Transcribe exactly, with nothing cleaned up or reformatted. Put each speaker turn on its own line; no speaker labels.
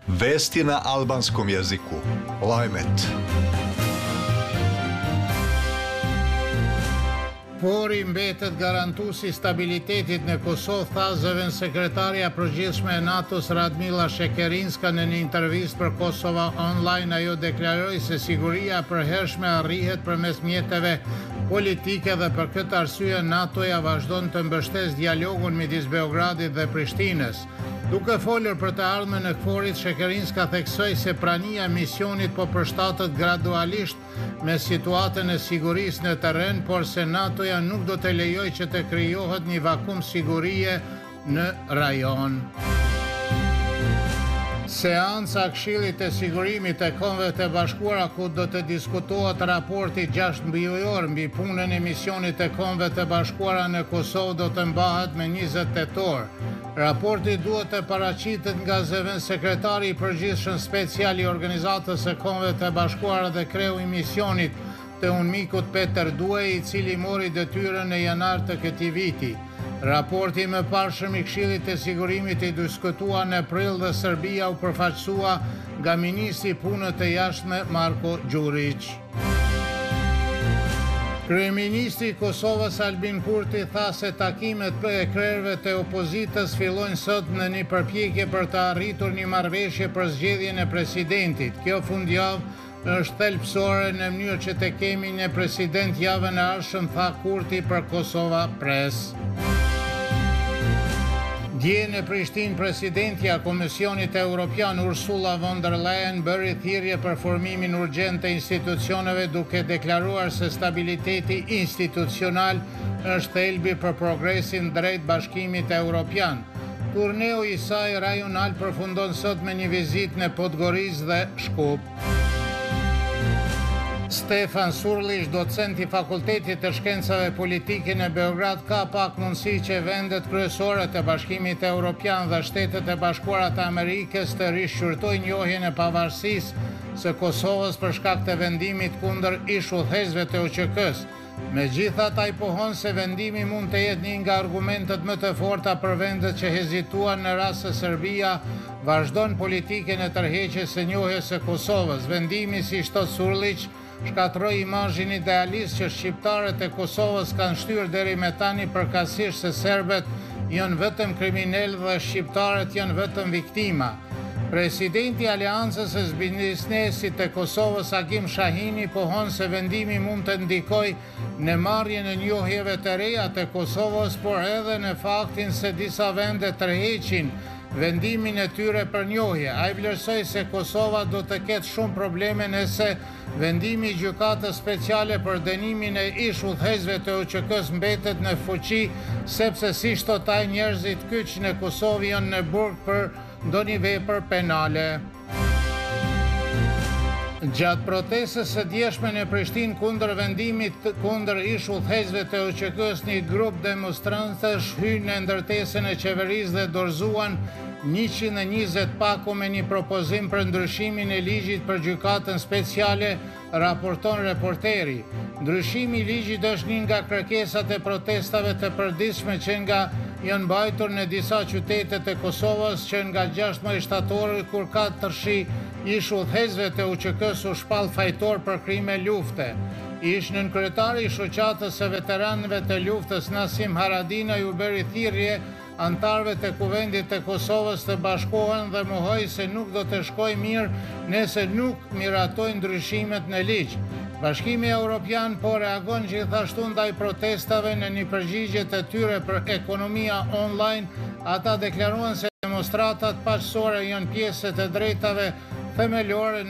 Vesti na albanskom jeziku. Lajmet.
Por i mbetet garantuesi stabilitetit në Kosovë, tha zëvendëssekretarja sekretarja përgjithshme e NATO-s Radmila Shekerinska në një intervistë për Kosova Online. Ajo deklaroi se siguria e përhershme arrihet përmes mjeteve politike dhe për këtë arsye NATO-ja vazhdon të mbështesë dialogun midis Beogradit dhe Prishtinës. Duke folur për të ardhmen e KFOR-it, Shekerinska theksoi se prania e misionit po përshtatet gradualisht me situatën e sigurisë në terren, por se NATO-ja nuk do të lejojë që të krijohet një vakum sigurie në rajon. Seanca e Këshillit të Sigurimit të Kombeve të Bashkuara, ku do të diskutohet raporti gjashtëmbijor mbi punën e misionit të Kombeve të Bashkuara në Kosovë, do të mbahet me njëzet tetor. Raporti duhet të paraqitet nga zëvendësekretari sekretari i përgjithshëm special i Organizatës së Kombeve të Bashkuara dhe kreu i misionit të UNMIK-ut Peter Duej, i cili mori detyrën në janar të këtij viti. Raporti më parshëm i Këshillit të Sigurimit i diskutua në prill dhe Serbia u përfaqësua nga ministri i punës të jashtme Marko Gjurić. Kryeministri i Kosovës Albin Kurti tha se takimet e krerëve të opozitës fillojnë sot në një përpjekje për të arritur një marrëveshje për zgjedhjen e presidentit. Kjo fundjavë është thelbësore në mënyrë që të kemi një president javën e ardhshëm, tha Kurti për Kosova Press. Dje në Prishtinë, presidentja e Komisionit Evropian Ursula von der Leyen bëri thirrje për formimin urgjent të institucioneve, duke deklaruar se stabiliteti institucional është thelbi për progresin drejt Bashkimit Evropian. Turneu i saj rajonal përfundon sot me një vizitë në Podgoricë dhe Shkup. Stefan Surlić, docent i Fakultetit të Shkencave Politike në Beograd, ka pak mundësi që vendet kryesore të Bashkimit Evropian dhe Shtetet e Bashkuara të Amerikës të rishqyrtojnë njohjen e pavarësisë së Kosovës për shkak të vendimit kundër ish-udhëheqësve të O Q K-s. Megjithatë, ai pohon se vendimi mund të jetë një nga argumentet më të forta për vendet që hezituan në rast se Serbia vazhdon politikën e tërheqjes së njohjes së Kosovës. Vendimi, si thot Surlić, shkatroi imazhin idealist që shqiptarët e Kosovës kanë shtyrë deri me tani, përkatësisht se serbët janë vetëm kriminalë dhe shqiptarët janë vetëm viktima. Presidenti i Aleancës së Biznesit të Kosovës, Agim Shahini, pohon se vendimi mund të ndikojë në marrjen e njohjeve të reja të Kosovës, por edhe në faktin se disa vende tërheqin vendimin e tyre për njohje. Ai vlerësoi se Kosova do të ketë shumë probleme nëse vendimi i gjykatës speciale për dënimin e ish-udhëheqësve të O Q K-s mbetet në fuqi, sepse siç thot ai, njerëzit kyç në Kosovë janë në burg për ndonjë vepër penale. Gjatë protestës së djeshme në Prishtinë kundër vendimit kundër ish-udhëheqësve të O Q K-s, një grup demonstrantësh hyn në ndërtesën e qeverisë dhe dorëzuan njëqind e njëzet pako me një propozim për ndryshimin e ligjit për gjykatën speciale, raporton Reporteri. Ndryshimi i ligjit është një nga kërkesat e protestave të përditshme që nga janë mbajtur në disa qytete të Kosovës, që nga gjashtëdhjetë shtator, kur katërshi ish-udhëheqësve të O Q K-s u shpall fajtor për krime lufte. Ish nënkryetari i shoqatës së veteranëve të luftës Nasim Haradinaj u bëri thirrje antarëve të Kuvendit të Kosovës të bashkohen dhe mohoi se nuk do të shkojë mirë nëse nuk miratojnë ndryshimet në ligj. Bashkimi Evropian po reagon gjithashtu ndaj protestave. Në një përgjigje të tyre për ekonomia online, ata deklaruan se demonstratat paqësore janë pjesë të drejtave themelore